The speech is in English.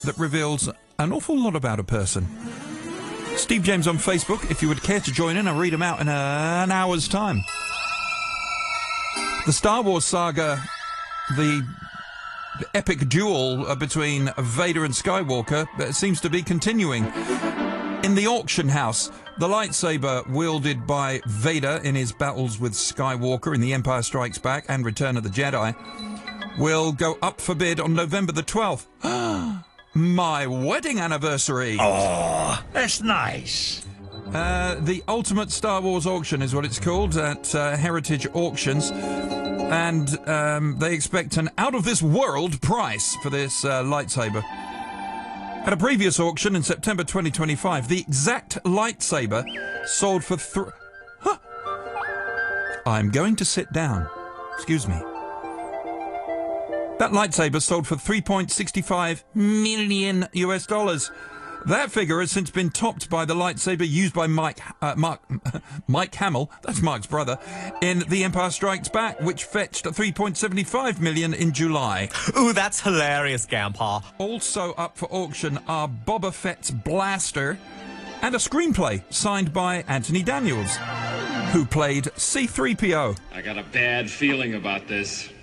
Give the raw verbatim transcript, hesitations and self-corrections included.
that reveals an awful lot about a person. Steve James on Facebook. If you would care to join in, I'll read them out in a, an hour's time. The Star Wars saga, the, the epic duel uh, between Vader and Skywalker uh, seems to be continuing. In the auction house, the lightsaber wielded by Vader in his battles with Skywalker in The Empire Strikes Back and Return of the Jedi will go up for bid on November the twelfth. My wedding anniversary! Oh, that's nice. Uh, the Ultimate Star Wars Auction is what it's called at uh, Heritage Auctions. And um, they expect an out-of-this-world price for this uh, lightsaber. At a previous auction in September twenty twenty-five, the exact lightsaber sold for thr... Huh. I'm going to sit down. Excuse me. That lightsaber sold for three point six five million U S dollars. That figure has since been topped by the lightsaber used by Mike, uh, Mark, Mike Hamill, that's Mark's brother, in The Empire Strikes Back, which fetched three point seven five million in July. Ooh, that's hilarious, Grandpa. Also up for auction are Boba Fett's blaster and a screenplay signed by Anthony Daniels, who played C three P O. I got a bad feeling about this.